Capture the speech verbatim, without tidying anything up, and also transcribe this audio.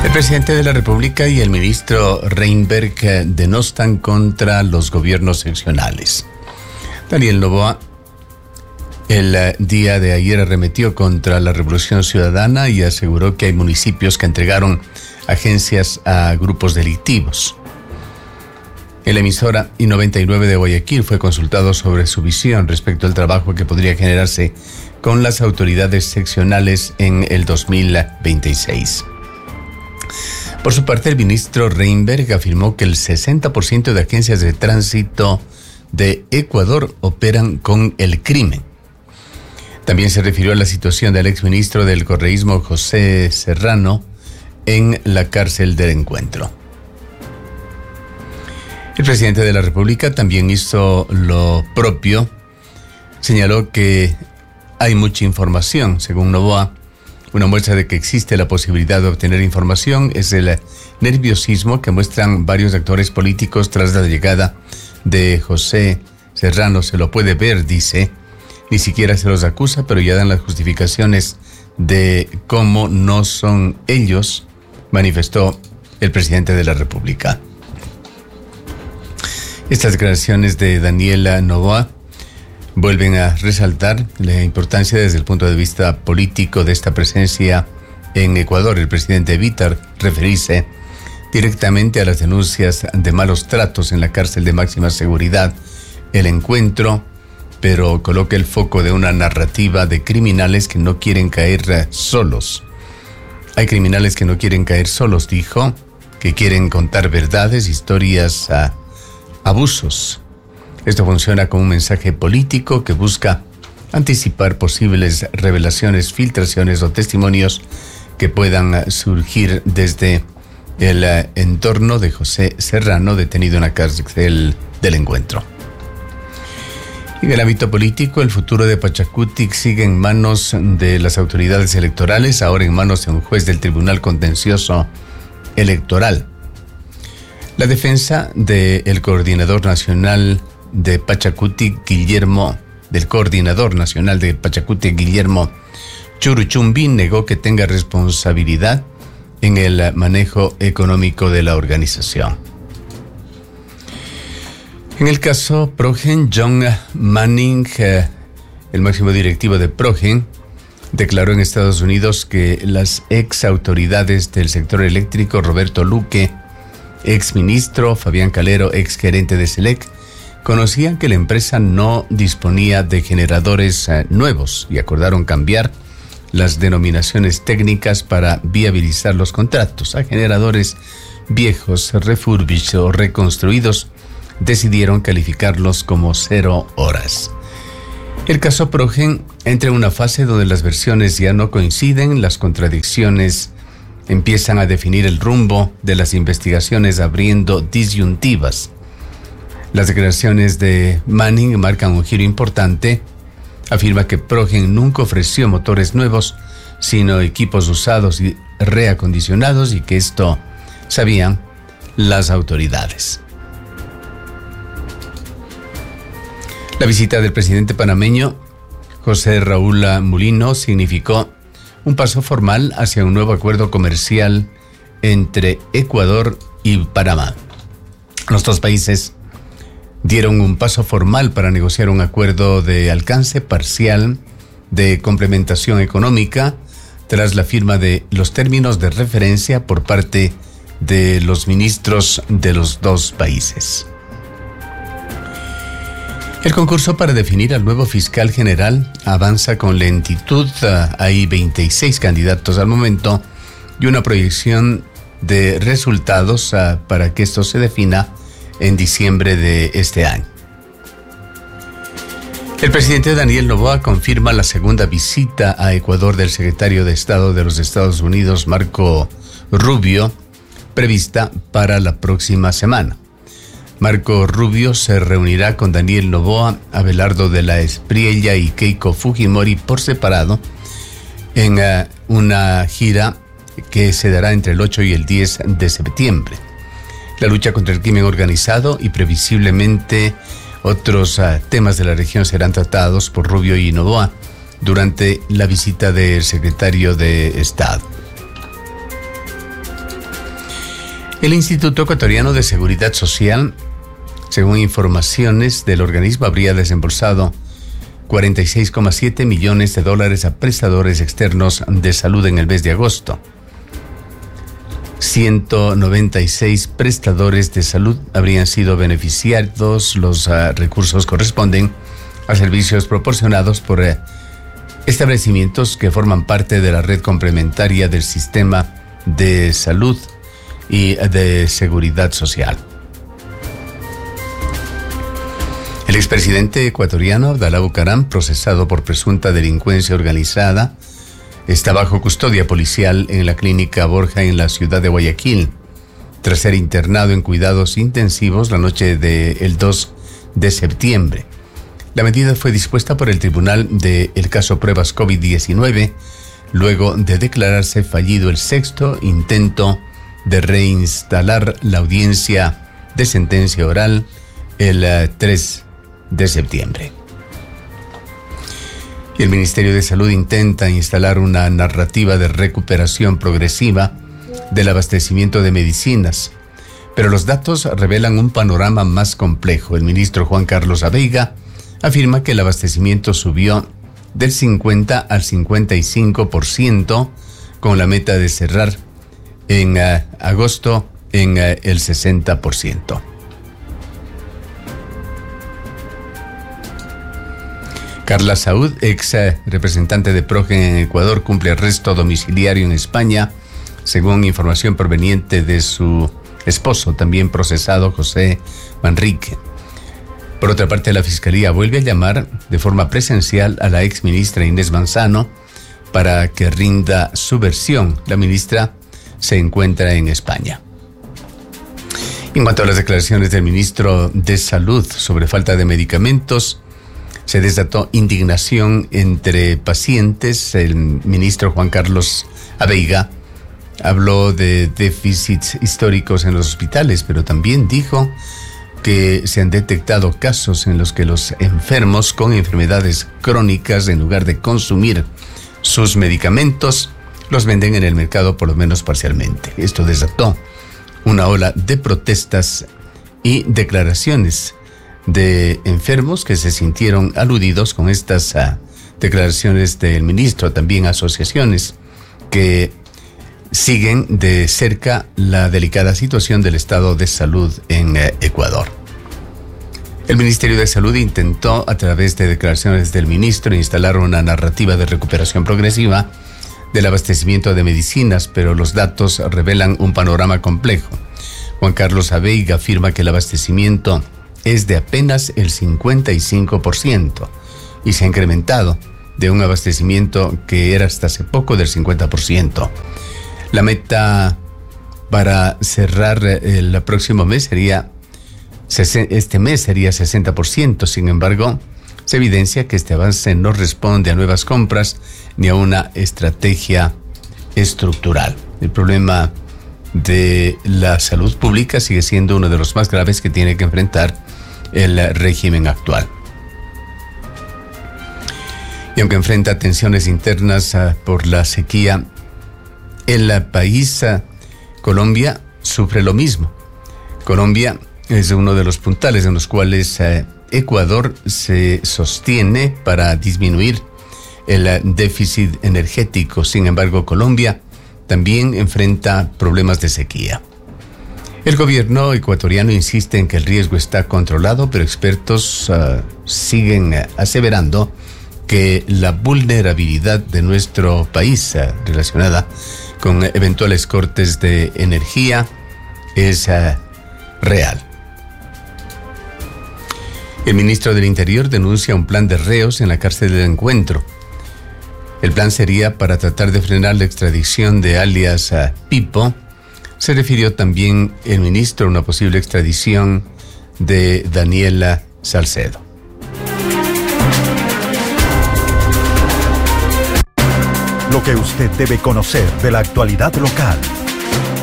El presidente de la República y el ministro Reinberg denostan contra los gobiernos seccionales. Daniel Noboa el día de ayer arremetió contra la Revolución Ciudadana y aseguró que hay municipios que entregaron agencias a grupos delictivos. En la emisora I noventa y nueve de Guayaquil fue consultado sobre su visión respecto al trabajo que podría generarse con las autoridades seccionales en el dos mil veintiséis. Por su parte, el ministro Reinberg afirmó que el sesenta por ciento de agencias de tránsito de Ecuador operan con el crimen. También se refirió a la situación del exministro del correísmo José Serrano en la cárcel del Encuentro. El presidente de la República también hizo lo propio. Señaló que hay mucha información, según Noboa. Una muestra de que existe la posibilidad de obtener información es el nerviosismo que muestran varios actores políticos tras la llegada de José Serrano. Se lo puede ver, dice. Ni siquiera se los acusa, pero ya dan las justificaciones de cómo no son ellos, manifestó el presidente de la República. Estas declaraciones de Daniela Noboa vuelven a resaltar la importancia desde el punto de vista político de esta presencia en Ecuador. El presidente evita referirse directamente a las denuncias de malos tratos en la cárcel de máxima seguridad, el Encuentro, pero coloca el foco de una narrativa de criminales que no quieren caer solos. Hay criminales que no quieren caer solos, dijo, que quieren contar verdades, historias, a abusos. Esto funciona como un mensaje político que busca anticipar posibles revelaciones, filtraciones o testimonios que puedan surgir desde el entorno de José Serrano, detenido en la cárcel del Encuentro. En el ámbito político, el futuro de Pachacutic sigue en manos de las autoridades electorales, ahora en manos de un juez del Tribunal Contencioso Electoral. La defensa del coordinador nacional de Pachacutic, Guillermo, del coordinador nacional de Pachacutic, Guillermo Churuchumbi, negó que tenga responsabilidad en el manejo económico de la organización. En el caso Progen, John Manning, eh, el máximo directivo de Progen, declaró en Estados Unidos que las ex autoridades del sector eléctrico, Roberto Luque, ex ministro, Fabián Calero, ex gerente de Selec, conocían que la empresa no disponía de generadores eh, nuevos y acordaron cambiar las denominaciones técnicas para viabilizar los contratos a generadores viejos, refurbished o reconstruidos. Decidieron calificarlos como cero horas. El caso Progen entra en una fase donde las versiones ya no coinciden, las contradicciones empiezan a definir el rumbo de las investigaciones, abriendo disyuntivas. Las declaraciones de Manning marcan un giro importante. Afirma que Progen nunca ofreció motores nuevos, sino equipos usados y reacondicionados, y que esto sabían las autoridades. La visita del presidente panameño José Raúl Mulino significó un paso formal hacia un nuevo acuerdo comercial entre Ecuador y Panamá. Los dos países dieron un paso formal para negociar un acuerdo de alcance parcial de complementación económica tras la firma de los términos de referencia por parte de los ministros de los dos países. El concurso para definir al nuevo fiscal general avanza con lentitud. Hay veintiséis candidatos al momento y una proyección de resultados uh, para que esto se defina en diciembre de este año. El presidente Daniel Noboa confirma la segunda visita a Ecuador del secretario de Estado de los Estados Unidos, Marco Rubio, prevista para la próxima semana. Marco Rubio se reunirá con Daniel Noboa, Abelardo de la Espriella y Keiko Fujimori por separado en uh, una gira que se dará entre el ocho y el diez de septiembre. La lucha contra el crimen organizado y previsiblemente otros uh, temas de la región serán tratados por Rubio y Noboa durante la visita del secretario de Estado. El Instituto Ecuatoriano de Seguridad Social, según informaciones del organismo, habría desembolsado cuarenta y seis coma siete millones de dólares a prestadores externos de salud en el mes de agosto. ciento noventa y seis prestadores de salud habrían sido beneficiados. Los uh, recursos corresponden a servicios proporcionados por uh, establecimientos que forman parte de la red complementaria del sistema de salud y de seguridad social. El expresidente ecuatoriano Abdalá Bucaram, procesado por presunta delincuencia organizada, está bajo custodia policial en la clínica Borja en la ciudad de Guayaquil, tras ser internado en cuidados intensivos la noche del dos de septiembre. La medida fue dispuesta por el tribunal del caso Pruebas COVID diecinueve, luego de declararse fallido el sexto intento de reinstalar la audiencia de sentencia oral el uh, tres de septiembre. Y el Ministerio de Salud intenta instalar una narrativa de recuperación progresiva del abastecimiento de medicinas, pero los datos revelan un panorama más complejo. El ministro Juan Carlos Abeiga afirma que el abastecimiento subió del cincuenta al cincuenta y cinco por ciento, con la meta de cerrar en uh, agosto en uh, el sesenta por ciento. Carla Saúd, ex representante de Progen en Ecuador, cumple arresto domiciliario en España, según información proveniente de su esposo, también procesado José Manrique. Por otra parte, la Fiscalía vuelve a llamar de forma presencial a la ex ministra Inés Manzano para que rinda su versión. La ministra se encuentra en España. En cuanto a las declaraciones del ministro de Salud sobre falta de medicamentos, se desató indignación entre pacientes. El ministro Juan Carlos Abeiga habló de déficits históricos en los hospitales, pero también dijo que se han detectado casos en los que los enfermos con enfermedades crónicas, en lugar de consumir sus medicamentos, los venden en el mercado, por lo menos parcialmente. Esto desató una ola de protestas y declaraciones de enfermos que se sintieron aludidos con estas uh, declaraciones del ministro. También asociaciones que siguen de cerca la delicada situación del estado de salud en uh, Ecuador. El Ministerio de Salud intentó, a través de declaraciones del ministro, instalar una narrativa de recuperación progresiva del abastecimiento de medicinas, pero los datos revelan un panorama complejo. Juan Carlos Abeiga afirma que el abastecimiento es de apenas el cincuenta y cinco por ciento y se ha incrementado de un abastecimiento que era hasta hace poco del cincuenta por ciento. La meta para cerrar el próximo mes sería, este mes sería sesenta por ciento. Sin embargo, se evidencia que este avance no responde a nuevas compras ni a una estrategia estructural. El problema de la salud pública sigue siendo uno de los más graves que tiene que enfrentar el régimen actual. Y aunque enfrenta tensiones internas uh, por la sequía, el país, uh, Colombia, sufre lo mismo. Colombia es uno de los puntales en los cuales uh, Ecuador se sostiene para disminuir el uh, déficit energético. Sin embargo, Colombia también enfrenta problemas de sequía. El gobierno ecuatoriano insiste en que el riesgo está controlado, pero expertos uh, siguen uh, aseverando que la vulnerabilidad de nuestro país uh, relacionada con eventuales cortes de energía es uh, real. El ministro del Interior denuncia un plan de reos en la cárcel del Encuentro. El plan sería para tratar de frenar la extradición de alias uh, Pipo. Se refirió también el ministro a una posible extradición de Daniela Salcedo. Lo que usted debe conocer de la actualidad local.